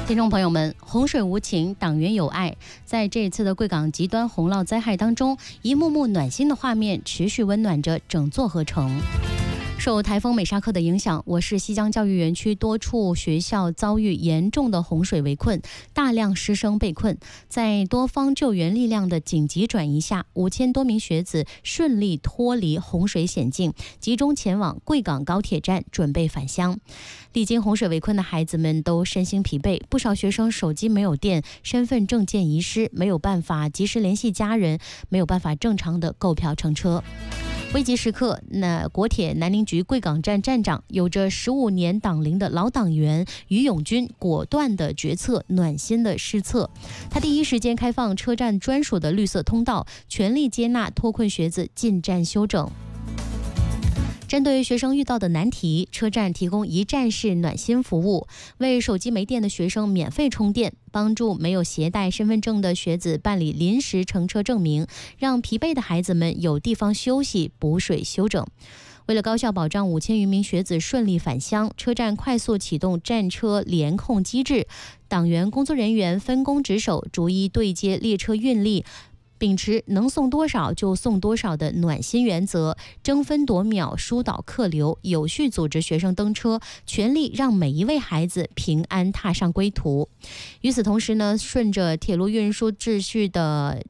听众朋友们，洪水无情，党员有爱。在这一次的贵港极端洪涝灾害当中，一幕幕暖心的画面持续温暖着整座河城。受台风美沙克的影响，我市西江教育园区多处学校遭遇严重的洪水围困，大量师生被困。在多方救援力量的紧急转移下，5000多名学子顺利脱离洪水险境，集中前往贵港高铁站准备返乡。历经洪水围困的孩子们都身心疲惫，不少学生手机没有电，身份证件遗失，没有办法及时联系家人，没有办法正常的购票乘车。危急时刻，国铁南宁局贵港站站长有着15年党龄的老党员于永军果断的决策，暖心的施策。他第一时间开放车站专属的绿色通道，全力接纳脱困学子进站休整。针对学生遇到的难题，车站提供一站式暖心服务，为手机没电的学生免费充电，帮助没有携带身份证的学子办理临时乘车证明，让疲惫的孩子们有地方休息、补水休整。为了高效保障5000余名学子顺利返乡，车站快速启动站车联控机制，党员工作人员分工值守，逐一对接列车运力，秉持能送多少就送多少的暖心原则，争分夺秒疏导客流，有序组织学生登车，全力让每一位孩子平安踏上归途。与此同时呢，随着铁路运输秩序的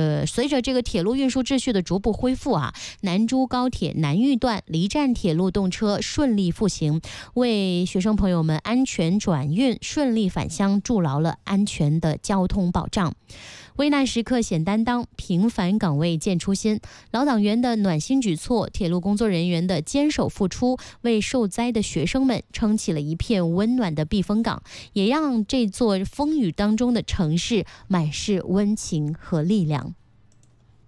逐步恢复南珠高铁南峪段离站铁路动车顺利复行，为学生朋友们安全转运、顺利返乡筑牢了安全的交通保障。危难时刻显担当，平凡岗位见初心。老党员的暖心举措，铁路工作人员的坚守付出，为受灾的学生们撑起了一片温暖的避风港，也让这座风雨当中的城市满是温情和力量。